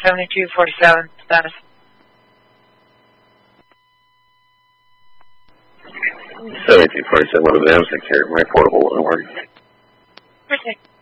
7247 status. 7247, what are the damage to carry? My portable wasn't working. Perfect.